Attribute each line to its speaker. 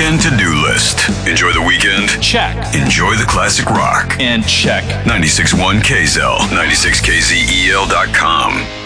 Speaker 1: weekend to-do list. Enjoy the weekend?
Speaker 2: Check.
Speaker 1: Enjoy the classic rock.
Speaker 2: And check.
Speaker 1: 96.1 KZEL, 96KZEL.com.